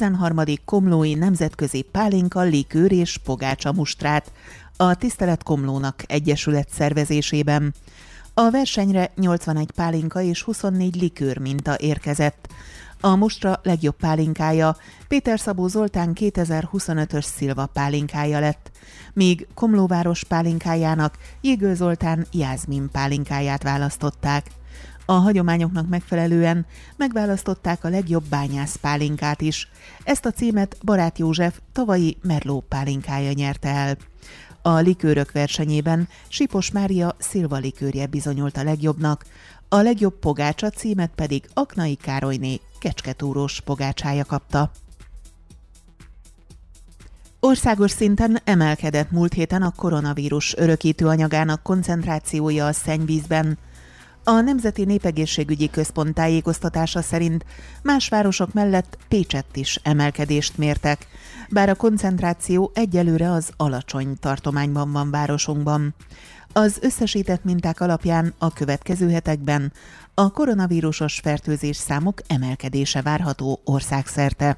13. Komlói Nemzetközi Pálinka, Likőr és Pogácsa mustrát a Tisztelet Komlónak Egyesület szervezésében. A versenyre 81 pálinka és 24 likőr minta érkezett. A mustra legjobb pálinkája Péter Szabó Zoltán 2025-ös Szilva pálinkája lett, míg Komlóváros pálinkájának Jégő Zoltán Jászmin pálinkáját választották. A hagyományoknak megfelelően megválasztották a legjobb bányász pálinkát is. Ezt a címet Barát József tavalyi Merló pálinkája nyerte el. A likőrök versenyében Sipos Mária Szilva likőrje bizonyult a legjobbnak, a legjobb pogácsa címet pedig Aknai Károlyné kecsketúrós pogácsája kapta. Országos szinten emelkedett múlt héten a koronavírus örökítő anyagának koncentrációja a szennyvízben. A Nemzeti Népegészségügyi Központ tájékoztatása szerint más városok mellett Pécsett is emelkedést mértek, bár a koncentráció egyelőre az alacsony tartományban van városunkban. Az összesített minták alapján a következő hetekben a koronavírusos fertőzés számok emelkedése várható országszerte.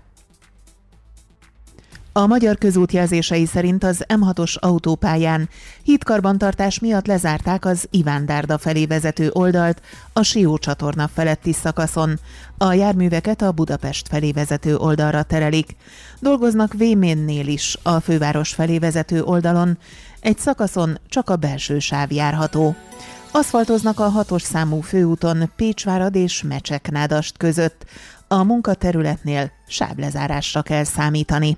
A Magyar Közút jelzései szerint az M6-os autópályán hídkarbantartás miatt lezárták az Iván Dárda felé vezető oldalt a Sió csatorna feletti szakaszon. A járműveket a Budapest felé vezető oldalra terelik. Dolgoznak Véménnél is a főváros felé vezető oldalon. Egy szakaszon csak a belső sáv járható. Aszfaltoznak a 6-os számú főúton Pécsvárad és Mecseknádast között. A munkaterületnél sávlezárásra kell számítani.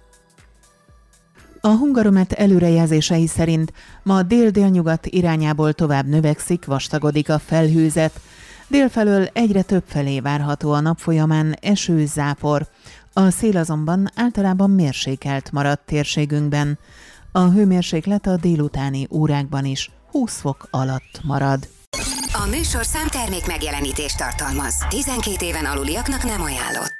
A Hungaromet előrejelzései szerint ma dél-délnyugat irányából tovább növekszik, vastagodik a felhőzet. Délfelől egyre több felé várható a nap folyamán eső, zápor. A szél azonban általában mérsékelt maradt térségünkben. A hőmérséklet a délutáni órákban is 20 fok alatt marad. A műsorszám termék megjelenítést tartalmaz. 12 éven aluliaknak nem ajánlott.